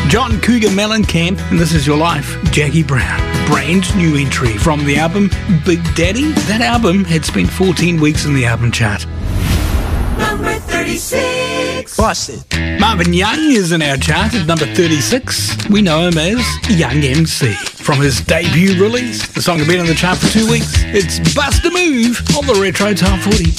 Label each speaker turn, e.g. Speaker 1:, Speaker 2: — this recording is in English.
Speaker 1: John Cougar Mellencamp, and This Is Your Life, Jackie Brown. Brand new entry from the album Big Daddy. That album had spent 14 weeks in the album chart.
Speaker 2: Number 36.
Speaker 3: Bust it.
Speaker 1: Marvin Young is in our chart at number 36. We know him as Young MC. From his debut release, the song had been in the chart for 2 weeks. It's Bust a Move on the Retro Top 40.